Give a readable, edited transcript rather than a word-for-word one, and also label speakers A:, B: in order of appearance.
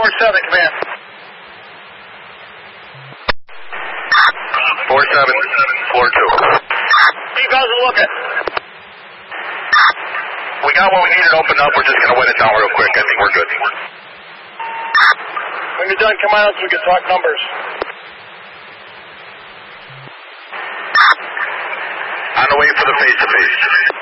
A: 47, command. 4742. You guys are looking. We got what we needed opened up. We're just going to win it down real quick. I think we're good. When you're done, come on out so we can talk numbers. On the way for the face-to-face.